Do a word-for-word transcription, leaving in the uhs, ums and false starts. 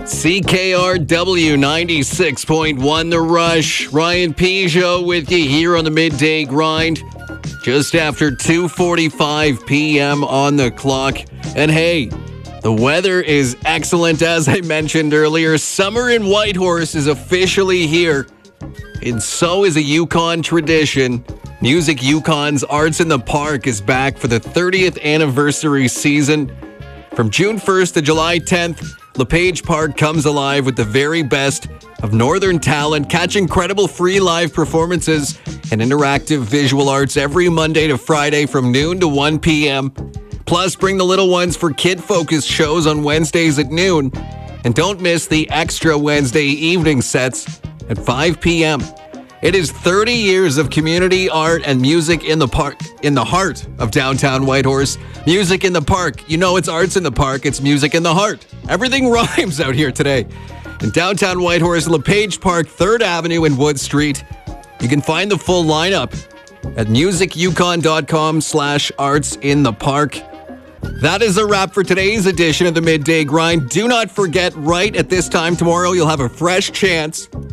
C K R W ninety-six point one The Rush. Ryan Peugeot with you here on the Midday Grind. Just after two forty-five p.m. on the clock. And hey, the weather is excellent as I mentioned earlier. Summer in Whitehorse is officially here. And so is a Yukon tradition. Music Yukon's Arts in the Park is back for the thirtieth anniversary season. From June first to July tenth, LePage Park comes alive with the very best of Northern talent. Catch incredible free live performances and interactive visual arts every Monday to Friday from noon to one p.m. Plus, bring the little ones for kid-focused shows on Wednesdays at noon. And don't miss the extra Wednesday evening sets at five p.m. It is thirty years of community art and music in the park, in the heart of downtown Whitehorse. Music in the park. You know it's arts in the park. It's music in the heart. Everything rhymes out here today. In downtown Whitehorse, LePage Park, third Avenue and Wood Street. You can find the full lineup at musicyukon.com slash arts in the park. That is a wrap for today's edition of the Midday Grind. Do not forget, right at this time tomorrow, you'll have a fresh chance